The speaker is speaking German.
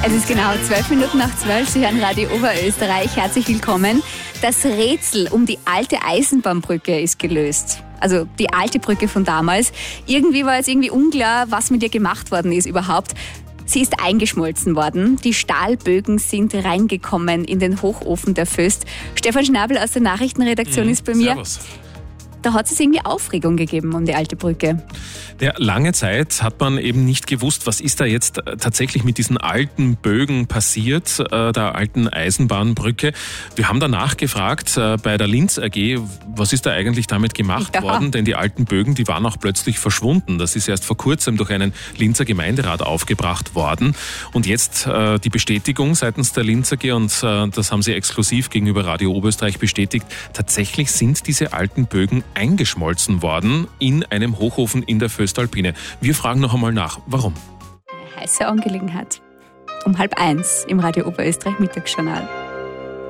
Es ist genau 12:12. Sie hören Radio Oberösterreich. Herzlich willkommen. Das Rätsel um die alte Eisenbahnbrücke ist gelöst. Also die alte Brücke von damals. Irgendwie war es unklar, was mit ihr gemacht worden ist überhaupt. Sie ist eingeschmolzen worden. Die Stahlbögen sind reingekommen in den Hochofen der Föst. Stefan Schnabel aus der Nachrichtenredaktion ist bei mir. Servus. Da hat es irgendwie Aufregung gegeben um die alte Brücke. Ja, lange Zeit hat man eben nicht gewusst, was ist da jetzt tatsächlich mit diesen alten Bögen passiert, der alten Eisenbahnbrücke. Wir haben danach gefragt bei der Linz AG, was ist da eigentlich damit gemacht worden? Denn die alten Bögen, die waren auch plötzlich verschwunden. Das ist erst vor kurzem durch einen Linzer Gemeinderat aufgebracht worden. Und jetzt die Bestätigung seitens der Linz AG, und das haben sie exklusiv gegenüber Radio Oberösterreich bestätigt, tatsächlich sind diese alten Bögen eingeschmolzen worden in einem Hochofen in der Föstalpine. Wir fragen noch einmal nach, warum? Eine heiße Angelegenheit. Um 12:30 im Radio Oberösterreich Mittagsjournal.